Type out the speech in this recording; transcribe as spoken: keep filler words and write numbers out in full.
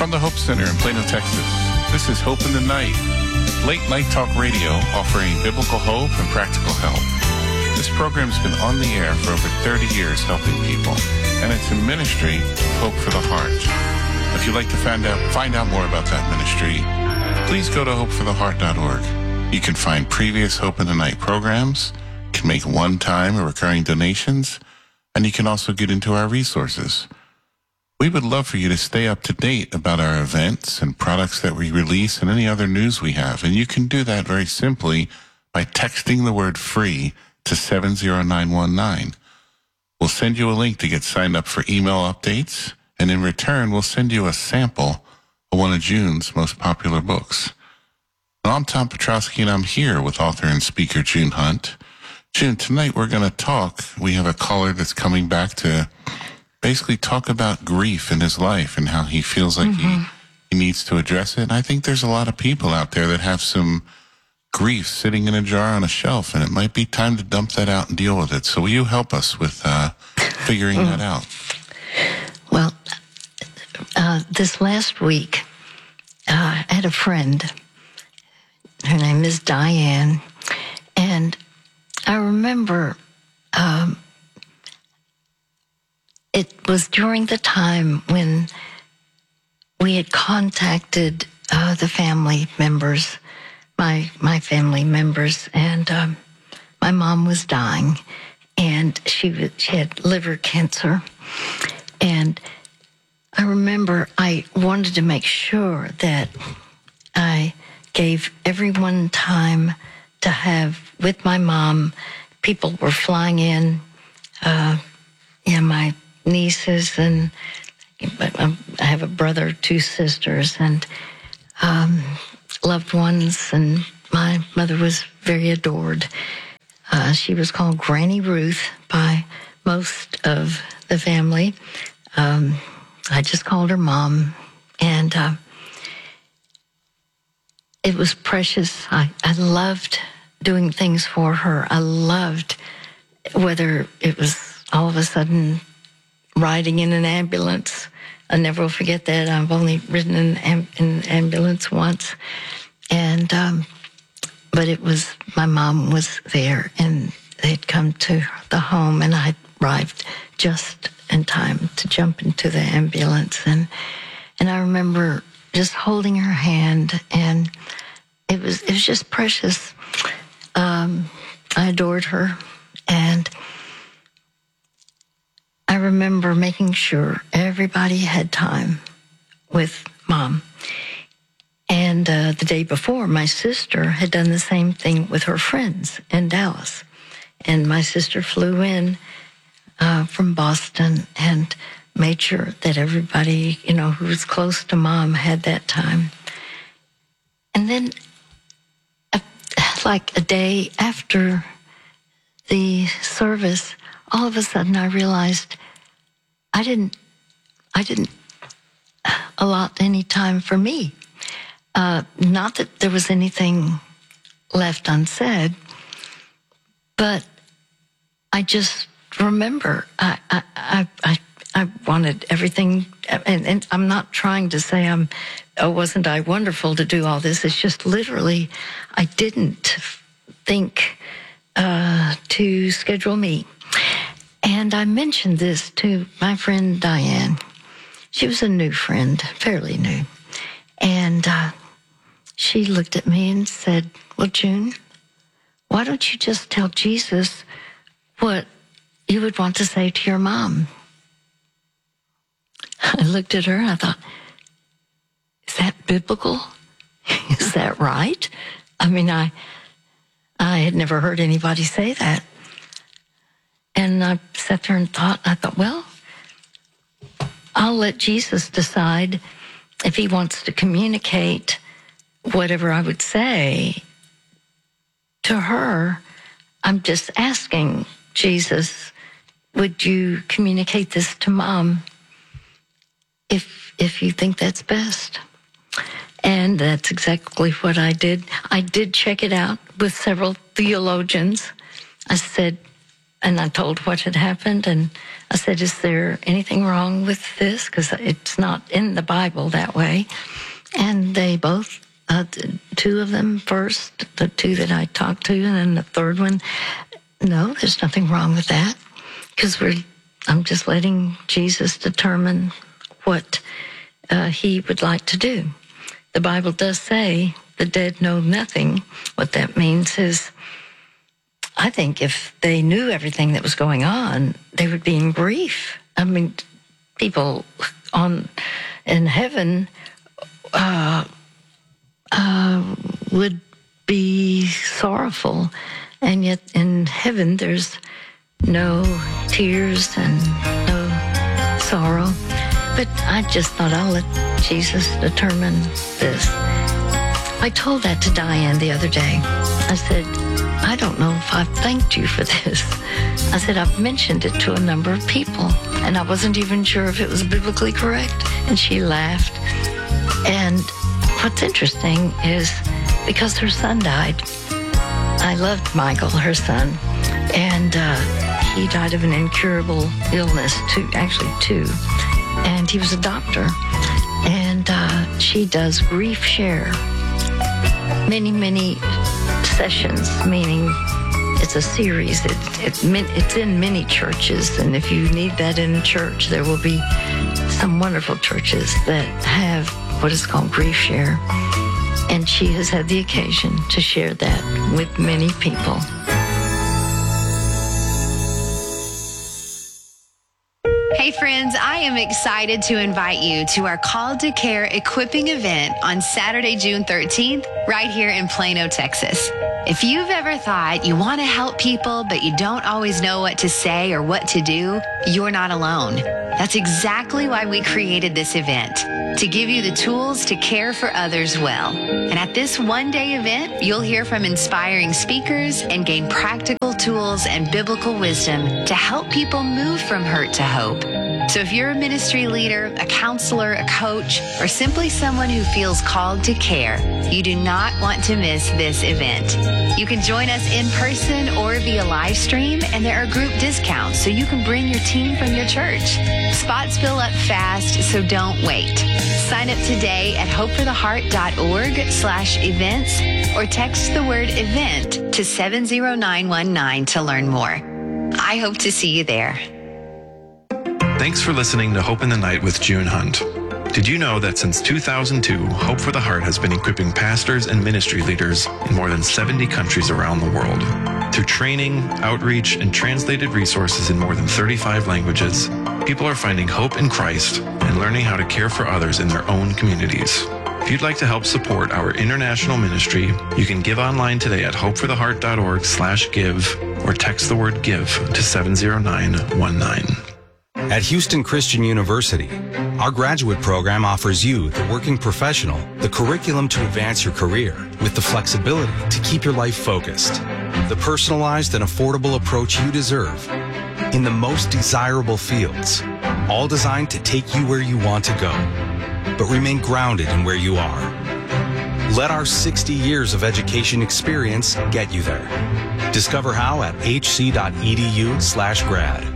From the Hope Center in Plano, Texas, this is Hope in the Night, late night talk radio offering biblical hope and practical help. This program's been on the air for over thirty years helping people, and it's a ministry of Hope for the Heart. If you'd like to find out, find out more about that ministry, please go to hope for the heart dot org. You can find previous Hope in the Night programs, you can make one-time or recurring donations, and you can also get into our resources. We would love for you to stay up to date about our events and products that we release and any other news we have. And you can do that very simply by texting the word FREE to seven zero nine one nine. We'll send you a link to get signed up for email updates. And in return, we'll send you a sample of one of June's most popular books. Now, I'm Tom Petrowski, and I'm here with author and speaker June Hunt. June, tonight we're going to talk. We have a caller that's coming back to basically talk about grief in his life and how he feels like mm-hmm. he, he needs to address it. And I think there's a lot of people out there that have some grief sitting in a jar on a shelf, and it might be time to dump that out and deal with it. So will you help us with uh, figuring mm. that out? Well, uh, this last week, uh, I had a friend. Her name is Diane, and I remember um, it was during the time when we had contacted uh, the family members, my my family members, and um, my mom was dying, and she was, she had liver cancer, and I remember I wanted to make sure that I gave everyone time to have with my mom. People were flying in, uh, yeah, my nieces, and I have a brother, two sisters, and um, loved ones, and my mother was very adored. Uh, she was called Granny Ruth by most of the family. Um, I just called her Mom, and uh, it was precious. I, I loved doing things for her. I loved whether it was all of a sudden riding in an ambulance. I never will forget that. I've only ridden in an am- ambulance once. And, um, but it was, my mom was there, and they'd come to the home, and I arrived just in time to jump into the ambulance. And, and I remember just holding her hand, and it was, it was just precious. Um, I adored her, and I remember making sure everybody had time with Mom. And uh, the day before, my sister had done the same thing with her friends in Dallas. And my sister flew in uh, from Boston and made sure that everybody, you know, who was close to Mom had that time. And then, uh, like a day after the service, all of a sudden I realized I didn't, I didn't allot any time for me. Uh, not that there was anything left unsaid, but I just remember I, I, I, I, I wanted everything, and, and I'm not trying to say I'm, oh, wasn't I wonderful to do all this? It's just literally, I didn't think uh, to schedule me. And I mentioned this to my friend Diane. She was a new friend, fairly new. And uh, she looked at me and said, well, June, why don't you just tell Jesus what you would want to say to your mom? I looked at her and I thought, is that biblical? Is that right? I mean, I, I had never heard anybody say that. And I sat there and thought, I thought, well, I'll let Jesus decide if he wants to communicate whatever I would say to her. I'm just asking Jesus, would you communicate this to Mom if if you think that's best? And that's exactly what I did. I did check it out with several theologians. I said, and I told what had happened, and I said, is there anything wrong with this? Because it's not in the Bible that way. And they both, uh, two of them first, the two that I talked to, and then the third one, no, there's nothing wrong with that. Because we're, I'm just letting Jesus determine what uh, he would like to do. The Bible does say the dead know nothing. What that means is, I think if they knew everything that was going on, they would be in grief. I mean, people on in heaven uh, uh, would be sorrowful, and yet in heaven there's no tears and no sorrow. But I just thought I'll let Jesus determine this. I told that to Diane the other day. I said, I don't know if I've thanked you for this. I said, I've mentioned it to a number of people, and I wasn't even sure if it was biblically correct. And she laughed. And what's interesting is because her son died, I loved Michael, her son, and uh, he died of an incurable illness, two, actually two. And he was a doctor. And uh, she does Grief Share. Many, many sessions, meaning it's a series. It, it, it's in many churches, and if you need that in a church, there will be some wonderful churches that have what is called Grief Share. And she has had the occasion to share that with many people. Hey friends, I am excited to invite you to our Called to Care equipping event on Saturday, June thirteenth, right here in Plano, Texas. If you've ever thought you want to help people, but you don't always know what to say or what to do, you're not alone. That's exactly why we created this event, to give you the tools to care for others well. And at this one-day event, you'll hear from inspiring speakers and gain practical tools and biblical wisdom to help people move from hurt to hope. So if you're a ministry leader, a counselor, a coach, or simply someone who feels called to care, you do not want to miss this event. You can join us in person or via live stream, and there are group discounts so you can bring your team from your church. Spots fill up fast, so don't wait. Sign up today at hopefortheheart.org slash events or text the word event to seven zero nine one nine to learn more. I hope to see you there. Thanks for listening to Hope in the Night with June Hunt. Did you know that since two thousand two, Hope for the Heart has been equipping pastors and ministry leaders in more than seventy countries around the world? Through training, outreach, and translated resources in more than thirty-five languages, people are finding hope in Christ and learning how to care for others in their own communities. If you'd like to help support our international ministry, you can give online today at hopefortheheart.org slash give or text the word give to seven zero nine one nine. At Houston Christian University, our graduate program offers you, the working professional, the curriculum to advance your career with the flexibility to keep your life focused, the personalized and affordable approach you deserve in the most desirable fields, all designed to take you where you want to go, but remain grounded in where you are. Let our sixty years of education experience get you there. Discover how at hc.edu slash grad.